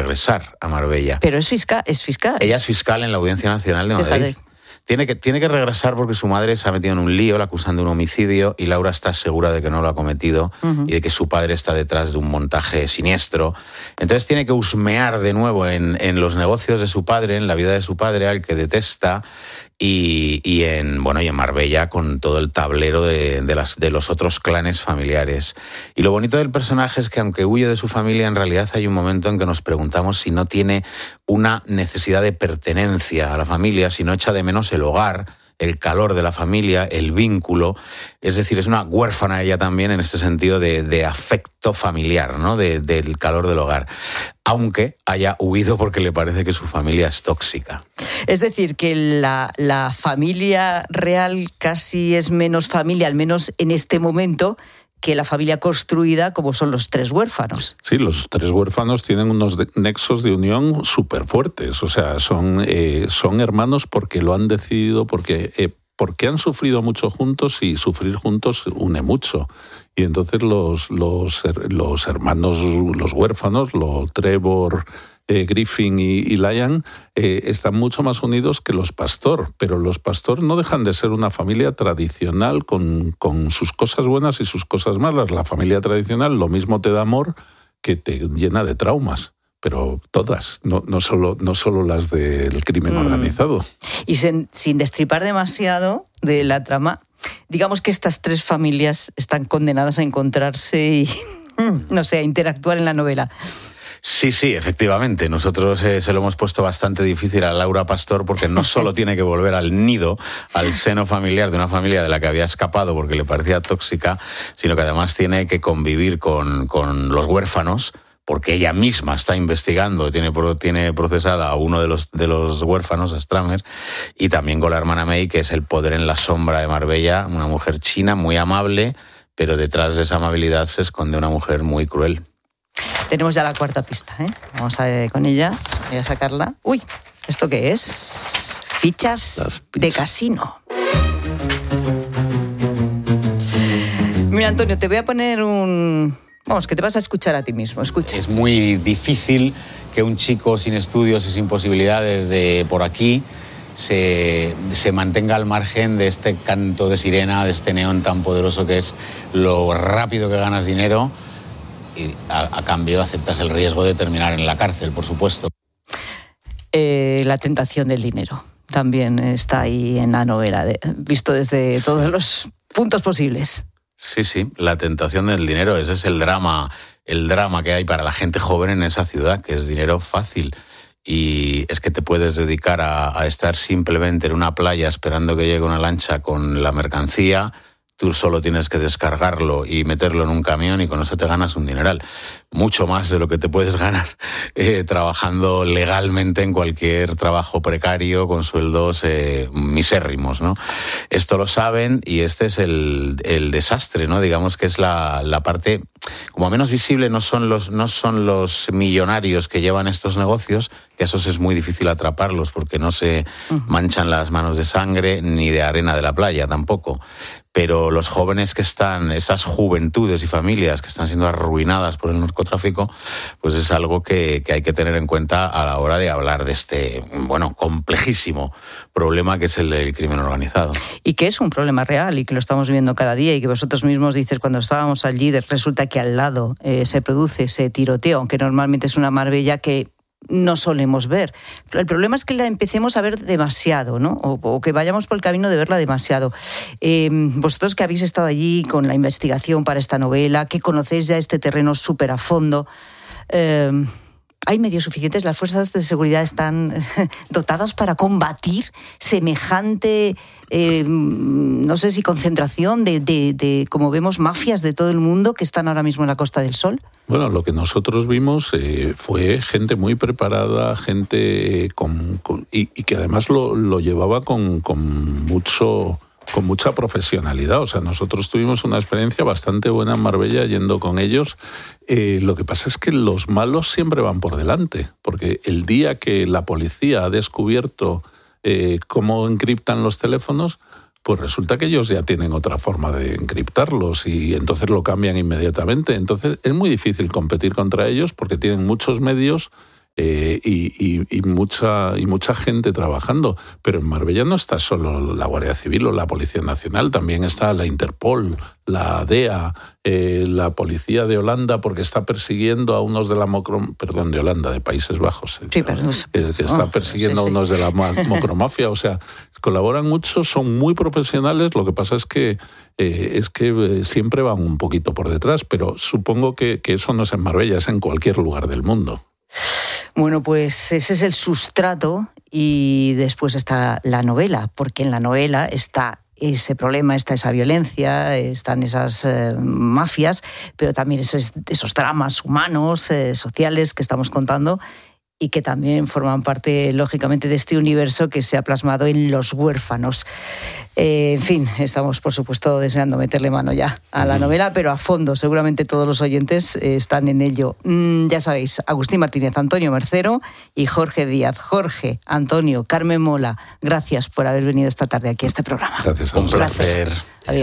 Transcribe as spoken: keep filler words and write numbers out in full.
regresar a Marbella. Pero es fiscal, es fiscal. Ella es fiscal en la Audiencia Nacional de Madrid. Fíjate. Tiene que, tiene que regresar porque su madre se ha metido en un lío, la acusan de un homicidio, y Laura está segura de que no lo ha cometido uh-huh. y de que su padre está detrás de un montaje siniestro. Entonces tiene que husmear de nuevo en, en los negocios de su padre, en la vida de su padre, al que detesta, y, y, en, bueno, y en Marbella con todo el tablero de, de, las, de los otros clanes familiares. Y lo bonito del personaje es que, aunque huye de su familia, en realidad hay un momento en que nos preguntamos si no tiene una necesidad de pertenencia a la familia, si no echa de menos el hogar, el calor de la familia, el vínculo. Es decir, es una huérfana ella también en este sentido de, de afecto familiar, ¿no? De, del calor del hogar. Aunque haya huido porque le parece que su familia es tóxica. Es decir, que la, la familia real casi es menos familia, al menos en este momento, que la familia construida, como son los tres huérfanos. Sí, los tres huérfanos tienen unos de, nexos de unión súper fuertes. O sea, son, eh, son hermanos porque lo han decidido, porque, eh, porque han sufrido mucho juntos, y sufrir juntos une mucho. Y entonces los, los, los hermanos, los huérfanos, los Trevor, eh, Griffin y, y Liam, eh, están mucho más unidos que los Pastor, pero los Pastor no dejan de ser una familia tradicional con, con sus cosas buenas y sus cosas malas. La familia tradicional lo mismo te da amor que te llena de traumas, pero todas, no, no, solo, no solo las del crimen mm. organizado. Y sin, sin destripar demasiado de la trama, digamos que estas tres familias están condenadas a encontrarse y, no sé, a interactuar en la novela. Sí, sí, efectivamente. Nosotros eh, se lo hemos puesto bastante difícil a Laura Pastor porque no solo tiene que volver al nido, al seno familiar de una familia de la que había escapado porque le parecía tóxica, sino que además tiene que convivir con, con los huérfanos, porque ella misma está investigando, tiene, tiene procesada a uno de los, de los huérfanos, a Stramer, y también con la hermana May, que es el poder en la sombra de Marbella, una mujer china muy amable, pero detrás de esa amabilidad se esconde una mujer muy cruel. Tenemos ya la cuarta pista, ¿eh? Vamos a ver con ella, voy a sacarla. Uy, ¿esto qué es? Fichas de casino. Mira, Antonio, te voy a poner un... Vamos, que te vas a escuchar a ti mismo, escucha. Es muy difícil que un chico sin estudios y sin posibilidades de por aquí se, se mantenga al margen de este canto de sirena, de este neón tan poderoso que es lo rápido que ganas dinero, y a, a cambio aceptas el riesgo de terminar en la cárcel, por supuesto. Eh, la tentación del dinero también está ahí en la novela, de, visto desde sí. todos los puntos posibles. Sí, sí, la tentación del dinero, ese es el drama, el drama que hay para la gente joven en esa ciudad, que es dinero fácil. Y es que te puedes dedicar a, a estar simplemente en una playa esperando que llegue una lancha con la mercancía. Tú solo tienes que descargarlo y meterlo en un camión y con eso te ganas un dineral. Mucho más de lo que te puedes ganar eh, trabajando legalmente en cualquier trabajo precario con sueldos eh, misérrimos, ¿no? Esto lo saben y este es el, el desastre, ¿no? Digamos que es la, la parte como menos visible. No son los, no son los millonarios que llevan estos negocios, que esos es muy difícil atraparlos porque no se manchan las manos de sangre ni de arena de la playa tampoco. Pero los jóvenes que están, esas juventudes y familias que están siendo arruinadas por el narcotráfico, pues es algo que, que hay que tener en cuenta a la hora de hablar de este, bueno, complejísimo problema que es el del crimen organizado. Y que es un problema real y que lo estamos viendo cada día y que vosotros mismos dices, cuando estábamos allí, resulta que al lado eh, se produce ese tiroteo, aunque normalmente es una Marbella que no solemos ver. El problema es que la empecemos a ver demasiado, ¿no? O, o que vayamos por el camino de verla demasiado. Eh, vosotros que habéis estado allí con la investigación para esta novela, que conocéis ya este terreno súper a fondo, eh, ¿hay medios suficientes? ¿Las fuerzas de seguridad están dotadas para combatir semejante, eh, no sé si concentración de, de, de, como vemos, mafias de todo el mundo que están ahora mismo en la Costa del Sol? Bueno, lo que nosotros vimos eh, fue gente muy preparada, gente con, con, y, y que además lo, lo llevaba con, con mucho... con mucha profesionalidad. O sea, nosotros tuvimos una experiencia bastante buena en Marbella yendo con ellos. Eh, lo que pasa es que los malos siempre van por delante, porque el día que la policía ha descubierto eh, cómo encriptan los teléfonos, pues resulta que ellos ya tienen otra forma de encriptarlos y entonces lo cambian inmediatamente. Entonces es muy difícil competir contra ellos porque tienen muchos medios eh, y, y, y, mucha, y mucha gente trabajando. Pero en Marbella no está solo la Guardia Civil o la Policía Nacional, también está la Interpol, la D E A, eh, la Policía de Holanda, porque está persiguiendo a unos de la mocro, perdón, de Holanda, de Países Bajos, sí, perdón. eh, que está persiguiendo oh, sí, sí. a unos de la mocromafia. O sea, colaboran mucho, son muy profesionales. Lo que pasa es que eh, es que eh, siempre van un poquito por detrás, pero supongo que, que eso no es en Marbella, es en cualquier lugar del mundo. Bueno, pues ese es el sustrato y después está la novela, porque en la novela está ese problema, está esa violencia, están esas eh, mafias, pero también esos, esos dramas humanos, eh, sociales que estamos contando y que también forman parte, lógicamente, de este universo que se ha plasmado en Los huérfanos. Eh, en fin, estamos, por supuesto, deseando meterle mano ya a la novela, pero a fondo. Seguramente todos los oyentes eh, están en ello. Mm, ya sabéis, Agustín Martínez, Antonio Mercero y Jorge Díaz. Jorge, Antonio, Carmen Mola, gracias por haber venido esta tarde aquí a este programa. Gracias. Un placer. Adiós.